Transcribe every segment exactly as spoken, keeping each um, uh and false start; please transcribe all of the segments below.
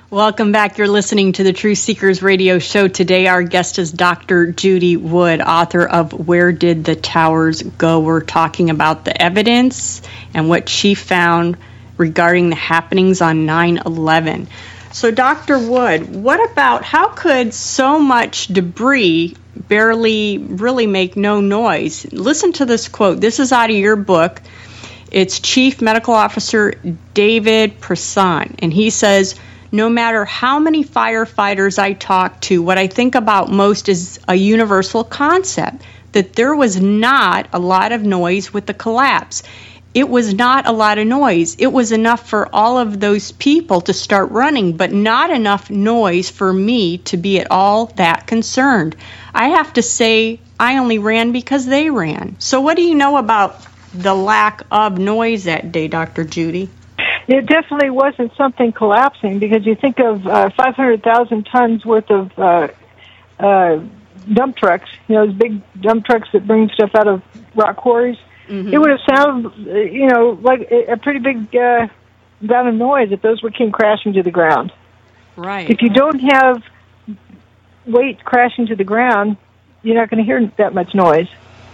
Welcome back. You're listening to the Truth Seekers Radio Show. Today, our guest is Doctor Judy Wood, author of Where Did the Towers Go? We're talking about the evidence and what she found regarding the happenings on nine eleven. So, Doctor Wood, what about how could so much debris barely really make no noise? Listen to this quote. This is out of your book. It's Chief Medical Officer David Presson, and he says, no matter how many firefighters I talk to, what I think about most is a universal concept, that there was not a lot of noise with the collapse. It was not a lot of noise. It was enough for all of those people to start running, but not enough noise for me to be at all that concerned. I have to say I only ran because they ran. So what do you know about the lack of noise that day, Doctor Judy? It definitely wasn't something collapsing, because you think of uh, five hundred thousand tons worth of uh, uh, dump trucks, you know, those big dump trucks that bring stuff out of rock quarries. Mm-hmm. It would have sounded, you know, like a pretty big uh, amount of noise if those were came crashing to the ground. Right. If you don't have weight crashing to the ground, you're not going to hear that much noise.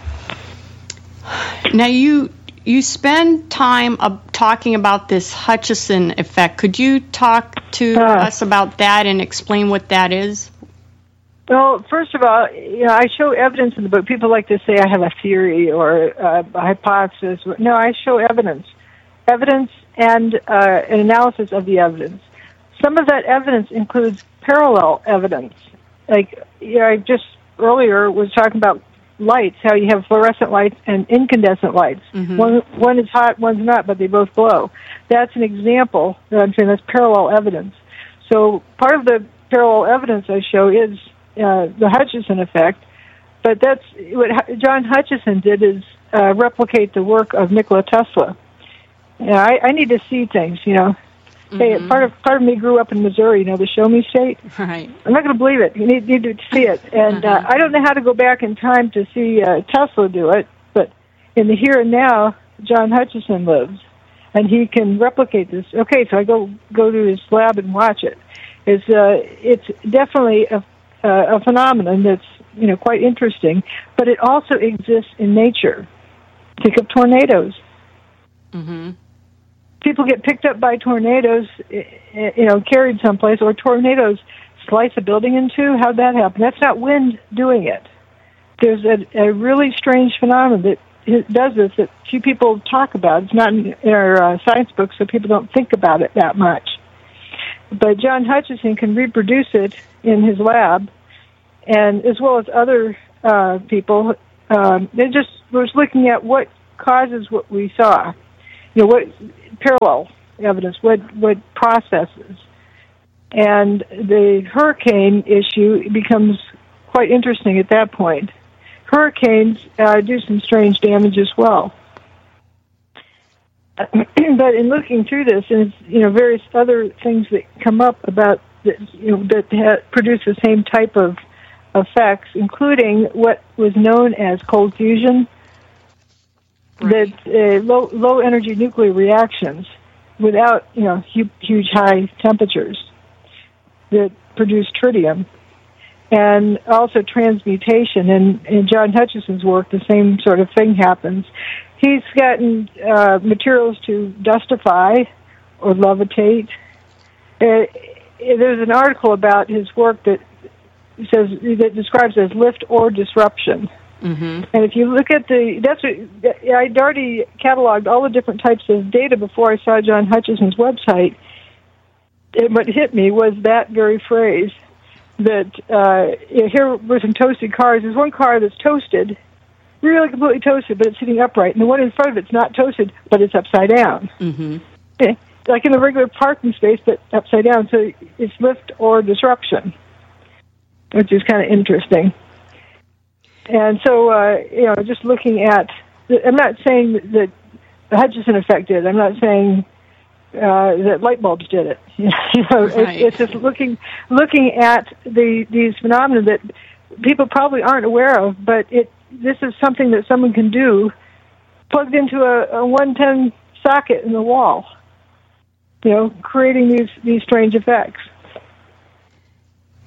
Now, you you spend time uh, talking about this Hutchison effect. Could you talk to uh, us about that and explain what that is? Well, first of all, you know, I show evidence in the book. People like to say I have a theory or uh, a hypothesis. No, I show evidence. Evidence and uh, an analysis of the evidence. Some of that evidence includes parallel evidence. Like, you know, I just earlier was talking about lights, how you have fluorescent lights and incandescent lights. Mm-hmm. One one is hot, one's not, but they both glow. That's an example. I'm saying that's parallel evidence. So part of the parallel evidence I show is uh, the Hutchison effect, but that's what John Hutchison did is uh, replicate the work of Nikola Tesla. You know, I, I need to see things, you know. Mm-hmm. Hey, part of part of me grew up in Missouri, you know, the Show Me State. Right. I'm not going to believe it. You need, need to see it. And uh, I don't know how to go back in time to see uh, Tesla do it, but in the here and now, John Hutchison lives, and he can replicate this. Okay, so I go go to his lab and watch it. It's uh, it's definitely a, uh, a phenomenon that's, you know, quite interesting, but it also exists in nature. Think of tornadoes. Mm-hmm. People get picked up by tornadoes, you know, carried someplace, or tornadoes slice a building in two. How'd that happen? That's not wind doing it. There's a, a really strange phenomenon that does this that few people talk about. It's not in our uh, science books, so people don't think about it that much. But John Hutchison can reproduce it in his lab, and as well as other uh, people. Um, they just was looking at what causes what we saw. You know, what parallel evidence, what what processes. And the hurricane issue becomes quite interesting at that point. Hurricanes uh, do some strange damage as well. But in looking through this, and you know, various other things that come up about that, you know, that ha- produce the same type of effects, including what was known as cold fusion. Right. That uh, low low energy nuclear reactions without, you know, huge, huge high temperatures that produce tritium, and also transmutation. And in John Hutchison's work, the same sort of thing happens. He's gotten uh, materials to dustify or levitate. Uh, there's an article about his work that says that describes it as lift or disruption. Mm-hmm. And if you look at the, that's what, I'd already cataloged all the different types of data before I saw John Hutchison's website. And what hit me was that very phrase, that uh, here were some toasted cars. There's one car that's toasted, really completely toasted, but it's sitting upright. And the one in front of it's not toasted, but it's upside down. Mm-hmm. Okay. Like in a regular parking space, but upside down. So it's lift or disruption, which is kind of interesting. And so, uh, you know, just looking at, I'm not saying that the Hutchison effect did. I'm not saying uh, that light bulbs did it. You know, right. it's, it's just looking looking at the these phenomena that people probably aren't aware of. But it this is something that someone can do, plugged into a, a one ten socket in the wall. You know, creating these these strange effects.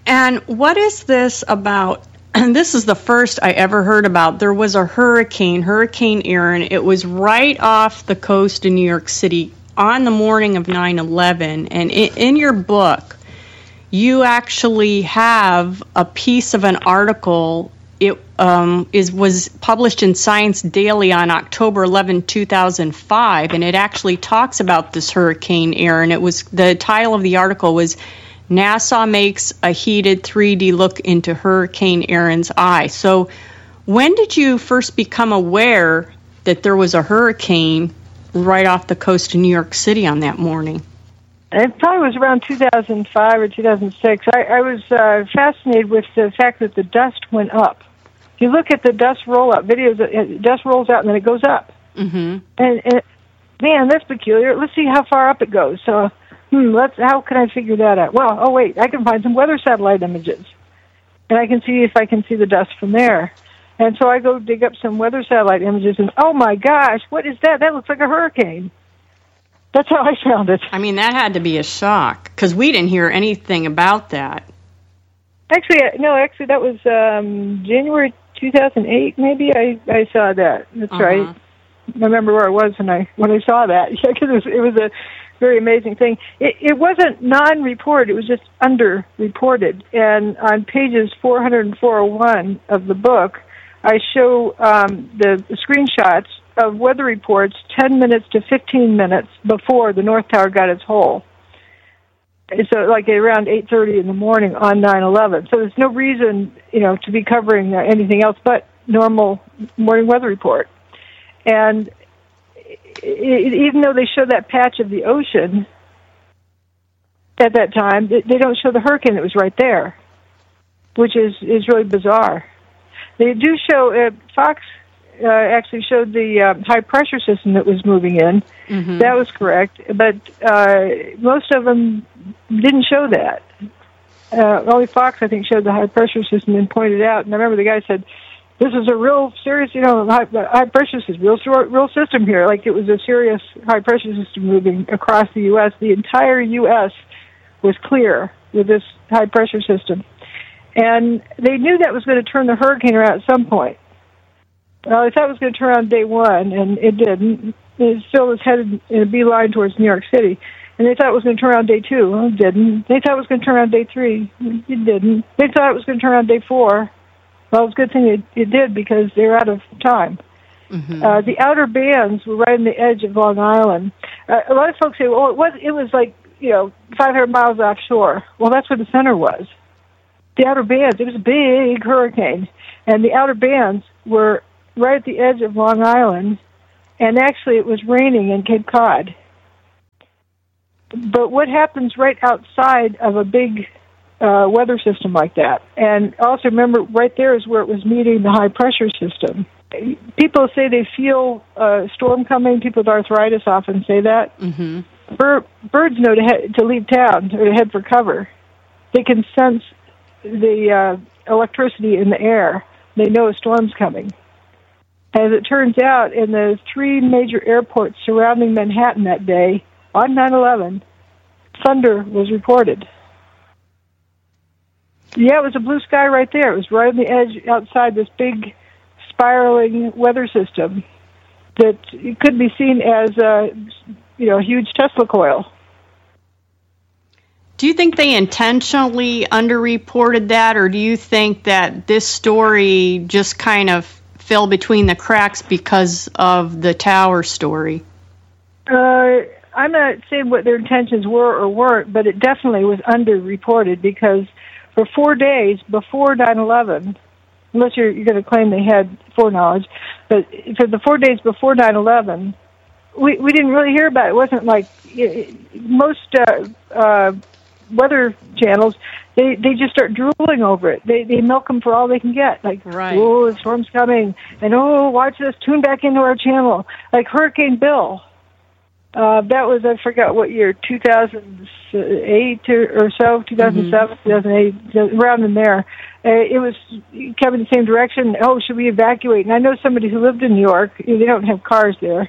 And what is this about? And this is the first I ever heard about. There was a hurricane, Hurricane Erin. It was right off the coast of New York City on the morning of nine eleven. And in, in your book, you actually have a piece of an article. It um, is was published in Science Daily on October eleventh, two thousand five, and it actually talks about this Hurricane Erin. It was the title of the article was NASA makes a heated three D look into Hurricane Erin's eye. So when did you first become aware that there was a hurricane right off the coast of New York City on that morning? It probably was around two thousand five or two thousand six. I, I was uh, fascinated with the fact that the dust went up. If you look at the dust roll-up videos, it, dust rolls out and then it goes up. Mm-hmm. And, and, man, that's peculiar. Let's see how far up it goes. So, hmm, let's. How can I figure that out? Well, oh, wait, I can find some weather satellite images. And I can see if I can see the dust from there. And so I go dig up some weather satellite images, and oh, my gosh, what is that? That looks like a hurricane. That's how I found it. I mean, that had to be a shock, because we didn't hear anything about that. Actually, no, actually, that was um, January two thousand eight, maybe, I, I saw that. That's uh-huh. right. I remember where I was when I when I saw that, because it was, it was a very amazing thing. It, it wasn't non-reported, it was just under-reported. And on pages four hundred and four oh one of the book, I show um, the, the screenshots of weather reports ten minutes to fifteen minutes before the North Tower got its hole. So like around eight thirty in the morning on nine eleven. So there's no reason, you know, to be covering uh, anything else but normal morning weather report. And it, it, even though they show that patch of the ocean at that time, they, they don't show the hurricane that was right there, which is, is really bizarre. They do show, uh, Fox uh, actually showed the uh, high-pressure system that was moving in. Mm-hmm. That was correct. But uh, most of them didn't show that. Uh, only Fox, I think, showed the high-pressure system and pointed out. And I remember the guy said, this is a real serious, you know, high, high pressure system, real, real system here. Like it was a serious high pressure system moving across the U S The entire U S was clear with this high pressure system. And they knew that was going to turn the hurricane around at some point. Well, they thought it was going to turn around day one, and it didn't. It still was headed in a beeline towards New York City. And they thought it was going to turn around day two. Well, it didn't. They thought it was going to turn around day three. It didn't. They thought it was going to turn around day four. Well, it's a good thing it, it did, because they were out of time. Mm-hmm. Uh, the outer bands were right on the edge of Long Island. Uh, a lot of folks say, well, it was, it was like, you know, five hundred miles offshore. Well, that's where the center was. The outer bands, it was a big hurricane, and the outer bands were right at the edge of Long Island, and actually it was raining in Cape Cod. But what happens right outside of a big uh, weather system like that? And also remember, right there is where it was meeting the high-pressure system. People say they feel a storm coming. People with arthritis often say that. Mm-hmm. Bir- birds know to, head, to leave town or to head for cover. They can sense the uh, electricity in the air. They know a storm's coming. As it turns out, in the three major airports surrounding Manhattan that day, on nine eleven, thunder was reported. Yeah, it was a blue sky right there. It was right on the edge outside this big spiraling weather system that could be seen as a, you know, a huge Tesla coil. Do you think they intentionally underreported that, or do you think that this story just kind of fell between the cracks because of the tower story? Uh, I'm not saying what their intentions were or weren't, but it definitely was underreported, because for four days before nine eleven, unless you're, you're going to claim they had foreknowledge, but for the four days before nine eleven, we, we didn't really hear about it. It wasn't like it, most uh, uh, weather channels, they, they just start drooling over it. They they milk them for all they can get. Like, right. Oh, the storm's coming. And, oh, watch this, tune back into our channel. Like Hurricane Bill. Uh, that was, I forgot what year, two thousand eight or so, two thousand seven, mm-hmm. two thousand eight, around in there. Uh, it was coming the same direction. Oh, should we evacuate? And I know somebody who lived in New York. They don't have cars there.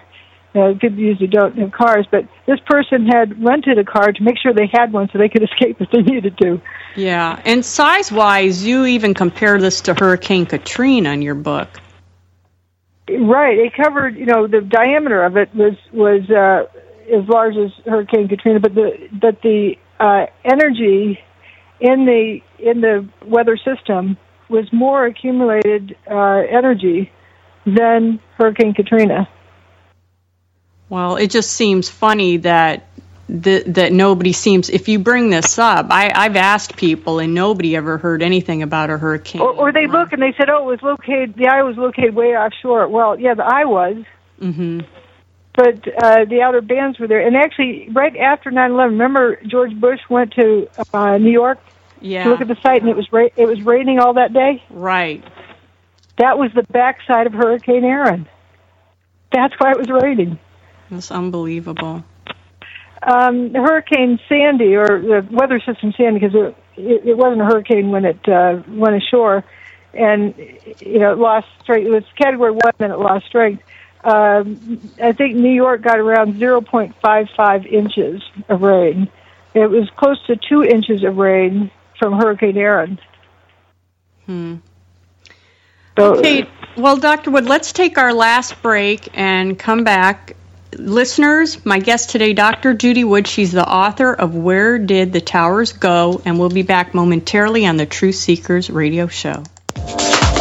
Uh, people usually don't have cars, but this person had rented a car to make sure they had one so they could escape if they needed to. Yeah, and size-wise, you even compare this to Hurricane Katrina in your book. Right. It covered, you know, the diameter of it was was uh, as large as Hurricane Katrina, but the but the uh, energy in the in the weather system was more accumulated uh, energy than Hurricane Katrina. Well, it just seems funny that the, that nobody seems, if you bring this up, I, I've asked people and nobody ever heard anything about a hurricane. Or, or they look and they said, oh, it was located, the eye was located way offshore. Well, yeah, the eye was. Mm-hmm. But uh, the outer bands were there. And actually, right after nine eleven, remember George Bush went to uh, New York yeah. to look at the site, and it was ra- it was raining all that day? Right. That was the backside of Hurricane Aaron. That's why it was raining. That's unbelievable. Um, Hurricane Sandy, or the weather system Sandy, because it, it, it wasn't a hurricane when it uh, went ashore, and you know it lost strength. It was Category One, and it lost strength. Um, I think New York got around zero point five five inches of rain. It was close to two inches of rain from Hurricane Aaron. Hmm. So, okay. Well, Doctor Wood, let's take our last break and come back. Listeners, my guest today, Doctor Judy Wood. She's the author of Where Did the Towers Go? And we'll be back momentarily on the Truth Seekers radio show.